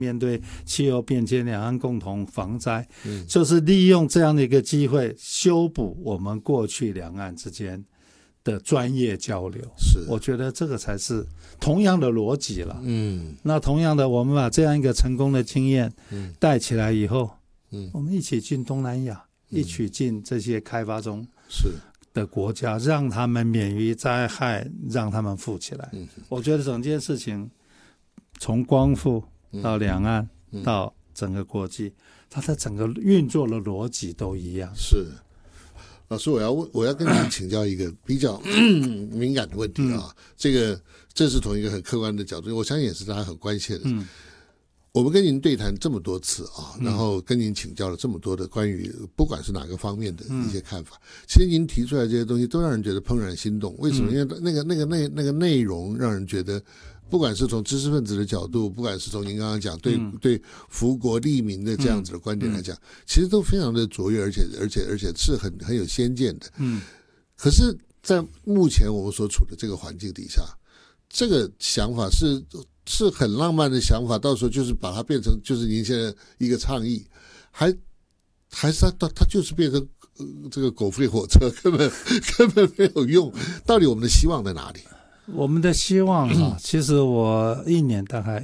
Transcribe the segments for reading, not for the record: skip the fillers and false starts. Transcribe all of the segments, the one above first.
面对气候变迁，两岸共同防灾，就是利用这样的一个机会修补我们过去两岸之间的专业交流。 是， 我觉得这个才是同样的逻辑了。那同样的，我们把这样一个成功的经验带起来以后，我们一起进东南亚，一起进这些开发中的国家，让他们免于灾害，让他们富起来。我觉得整件事情从光复到两岸到整个国际，它的整个运作的逻辑都一样。 是，老师，我要跟你请教一个比较敏感的问题啊。这是从一个很客观的角度，我相信也是大家很关切的。我们跟您对谈这么多次啊，然后跟您请教了这么多的关于不管是哪个方面的一些看法，其实您提出来这些东西都让人觉得怦然心动。为什么？因为那个内容让人觉得，不管是从知识分子的角度，不管是从您刚刚讲对福国利民的这样子的观点来讲，其实都非常的卓越，而且是很有先见的。可是，在目前我们所处的这个环境底下，这个想法是很浪漫的想法，到时候就是把它变成就是您现在一个倡议，还是它就是变成这个狗吠火车，根本没有用。到底我们的希望在哪里？ 我们的希望其实我一年大概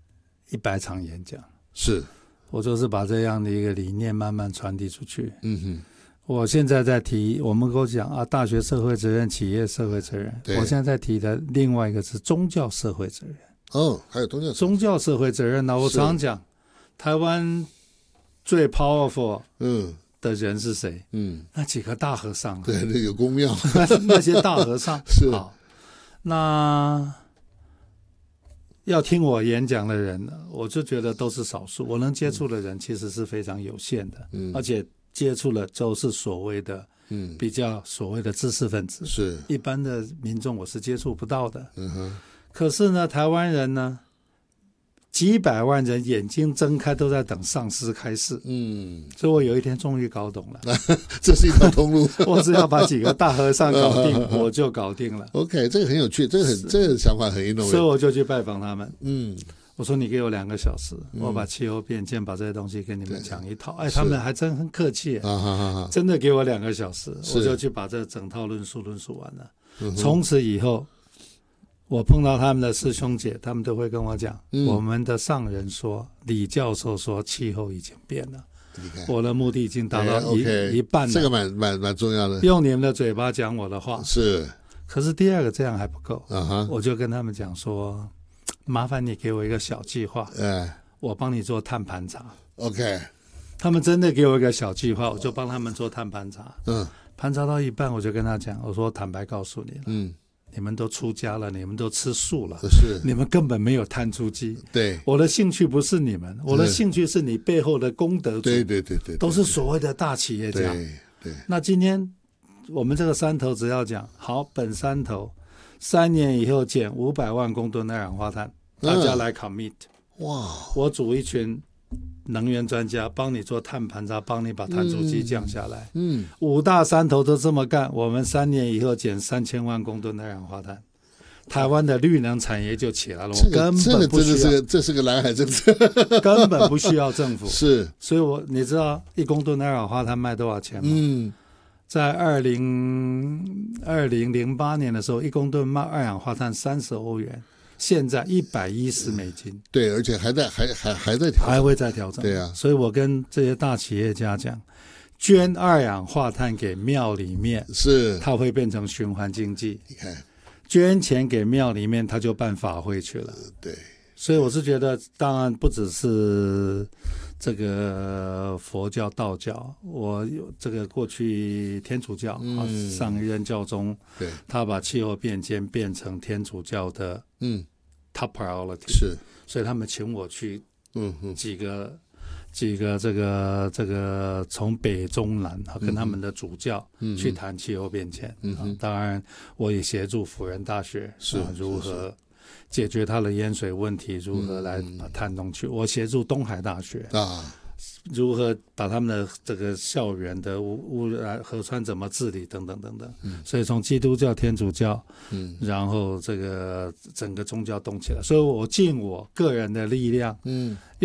100场演讲， 是我就是把这样的一个理念慢慢传递出去。我现在在提，我们跟我讲大学社会责任、企业社会责任，我现在在提的另外一个是宗教社会责任。 还有宗教社会责任呢？我常讲，台湾最 powerful 的人是谁？那几个大和尚。 对，那有公庙， 那些大和尚。 是。 好，那要听我演讲的人，我就觉得都是少数。我能接触的人其实是非常有限的，而且接触了就是所谓的比较所谓的知识分子， 是一般的民众我是接触不到的。可是呢，台湾人呢，几百万人眼睛睁开都在等上师开示。所以我有一天终于搞懂了， 这是一条通路。 我只要把几个大和尚搞定，我就搞定了。 OK， 这个很有趣，这个想法很运动。 所以我就去拜访他们。我说你给我2个小时，我把气候变迁把这些东西跟你们讲一套。他们还真很客气，真的给我2个小时，我就去把这整套论述完了。从此以后，我碰到他们的师兄姐，他们都会跟我讲，我们的上人说，李教授说气候已经变了。我的目的已经达到一半了。 这个蛮重要的。 用你们的嘴巴讲我的话是。 可是第2个这样还不够。我就跟他们讲说，麻烦你给我一个小计划，我帮你做碳盘查。 OK， 他们真的给我一个小计划，我就帮他们做碳盘查。盘查到一半，我就跟他讲，我说坦白告诉你了，你们都出家了，你们都吃素了，你们根本没有碳足迹。 对， 我的兴趣不是你们，我的兴趣是你背后的功德主。 对， 都是所谓的大企业家。 对。 那今天我们这个山头只要讲好，本山头3年以后减500万公吨二氧化碳，大家来 commit。 哇！ 我组一群能源专家帮你做碳盘查，帮你把碳足迹降下来。5大山头都这么干，我们3年以后减3000万公吨二氧化碳，台湾的绿能产业就起来了。我根本不需要， 这是个蓝海政策， 根本不需要政府。 是， 所以你知道1公吨二氧化碳卖多少钱吗？在2008年的时候，1公吨卖二氧化碳30欧元。现在$110。 对，而且还会再调整。对啊， 所以我跟这些大企业家讲，捐二氧化碳给庙里面， 是它会变成循环经济。 你看， 捐钱给庙里面，他就办法会去了。 对， 所以我是觉得，当然不只是这个佛教、道教，我有这个过去天主教上一任教宗， 对， 他把气候变迁变成天主教的top priority， 是， 所以他们请我去几个这个从北中南跟他们的主教去谈气候变迁。当然我也协助辅仁大学如何解决它的淹水问题，如何来把碳弄去。我协助东海大学如何把他们的这个校园的污染河川怎么治理等等等等。所以从基督教、天主教，然后这个整个宗教动起来。所以我尽我个人的力量，